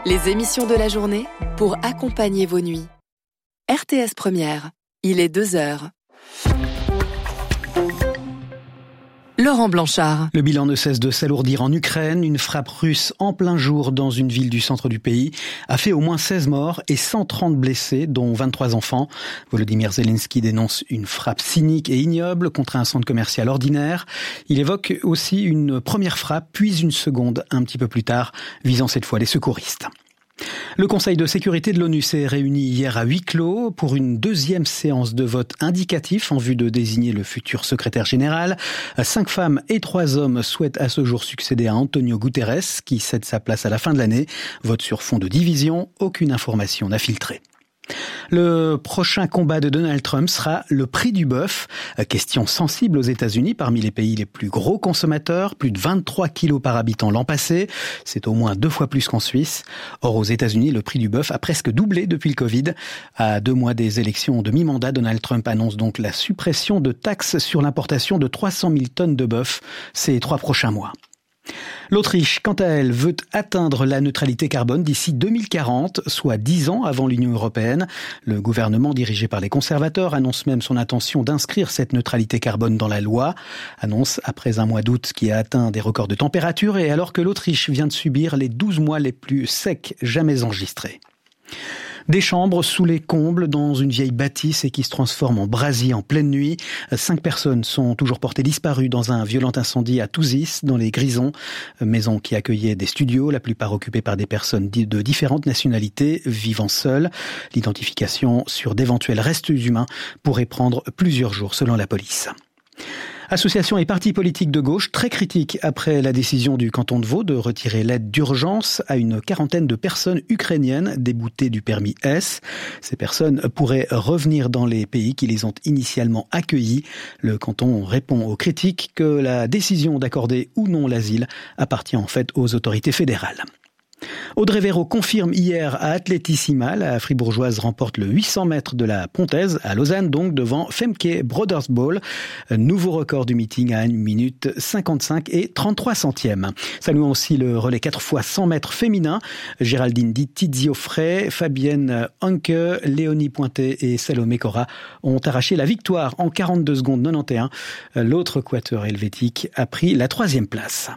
Les émissions de la journée pour accompagner vos nuits. RTS Première, il est 2h. Laurent Blanchard. Le bilan ne cesse de s'alourdir en Ukraine. Une frappe russe en plein jour dans une ville du centre du pays a fait au moins 16 morts et 130 blessés, dont 23 enfants. Volodymyr Zelensky dénonce une frappe cynique et ignoble contre un centre commercial ordinaire. Il évoque aussi une première frappe, puis une seconde un petit peu plus tard, visant cette fois les secouristes. Le Conseil de sécurité de l'ONU s'est réuni hier à huis clos pour une deuxième séance de vote indicatif en vue de désigner le futur secrétaire général. 5 femmes et 3 hommes souhaitent à ce jour succéder à Antonio Guterres, qui cède sa place à la fin de l'année. Vote sur fond de division, aucune information n'a filtré. Le prochain combat de Donald Trump sera le prix du bœuf. Question sensible aux États-Unis, parmi les pays les plus gros consommateurs, plus de 23 kilos par habitant l'an passé. C'est au moins 2 fois plus qu'en Suisse. Or, aux États-Unis, le prix du bœuf a presque doublé depuis le Covid. À 2 mois des élections de mi-mandat, Donald Trump annonce donc la suppression de taxes sur l'importation de 300 000 tonnes de bœuf ces 3 prochains mois. L'Autriche, quant à elle, veut atteindre la neutralité carbone d'ici 2040, soit 10 ans avant l'Union européenne. Le gouvernement, dirigé par les conservateurs, annonce même son intention d'inscrire cette neutralité carbone dans la loi. Annonce après un mois d'août qui a atteint des records de température et alors que l'Autriche vient de subir les 12 mois les plus secs jamais enregistrés. Des chambres sous les combles dans une vieille bâtisse et qui se transforme en brasier en pleine nuit. 5 personnes sont toujours portées disparues dans un violent incendie à Touzis, dans les Grisons. Maison qui accueillait des studios, la plupart occupés par des personnes de différentes nationalités, vivant seules. L'identification sur d'éventuels restes humains pourrait prendre plusieurs jours selon la police. Associations et partis politiques de gauche très critiques après la décision du canton de Vaud de retirer l'aide d'urgence à une quarantaine de personnes ukrainiennes déboutées du permis S. Ces personnes pourraient revenir dans les pays qui les ont initialement accueillis. Le canton répond aux critiques que la décision d'accorder ou non l'asile appartient en fait aux autorités fédérales. Audrey Véro confirme hier à Atletissima, la fribourgeoise remporte le 800 mètres de la Pontaise à Lausanne, donc devant Femke Brodersbol. Nouveau record du meeting à 1 minute 55 et 33 centièmes. Saluons aussi le relais 4 x 100 mètres féminin. Géraldine Di Tizio-Frey, Fabienne Anke, Léonie Pointet et Salomé Cora ont arraché la victoire en 42 secondes 91. L'autre quatuor helvétique a pris la 3e place.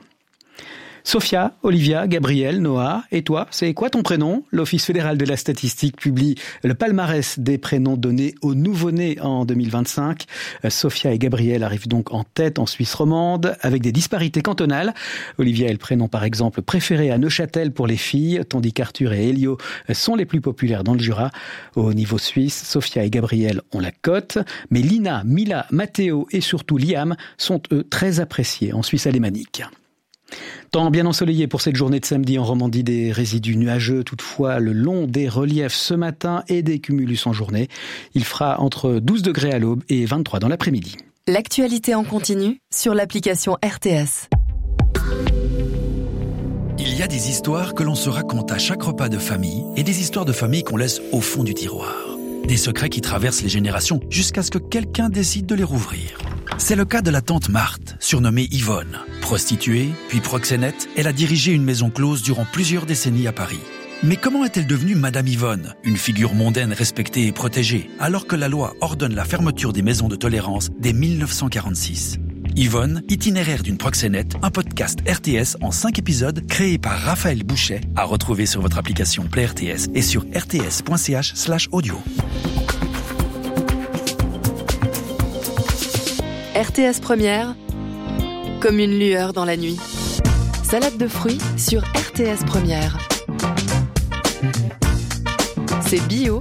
Sophia, Olivia, Gabriel, Noah, et toi, c'est quoi ton prénom ? L'Office fédéral de la statistique publie le palmarès des prénoms donnés aux nouveau-nés en 2025. Sophia et Gabriel arrivent donc en tête en Suisse romande, avec des disparités cantonales. Olivia est le prénom par exemple préféré à Neuchâtel pour les filles, tandis qu'Arthur et Elio sont les plus populaires dans le Jura. Au niveau suisse, Sophia et Gabriel ont la cote, mais Lina, Mila, Matteo et surtout Liam sont eux très appréciés en Suisse alémanique. Temps bien ensoleillé pour cette journée de samedi en Romandie, des résidus nuageux toutefois le long des reliefs ce matin et des cumulus en journée. Il fera entre 12 degrés à l'aube et 23 dans l'après-midi. L'actualité en continu sur l'application RTS. Il y a des histoires que l'on se raconte à chaque repas de famille et des histoires de famille qu'on laisse au fond du tiroir. Des secrets qui traversent les générations jusqu'à ce que quelqu'un décide de les rouvrir. C'est le cas de la tante Marthe, surnommée Yvonne. Prostituée, puis proxénète, elle a dirigé une maison close durant plusieurs décennies à Paris. Mais comment est-elle devenue Madame Yvonne, une figure mondaine respectée et protégée, alors que la loi ordonne la fermeture des maisons de tolérance dès 1946 ? Yvonne, itinéraire d'une proxénète, un podcast RTS en 5 épisodes créé par Raphaël Bouchet, à retrouver sur votre application Play RTS et sur rts.ch/audio. RTS Première, comme une lueur dans la nuit. Salade de fruits sur RTS Première. C'est bio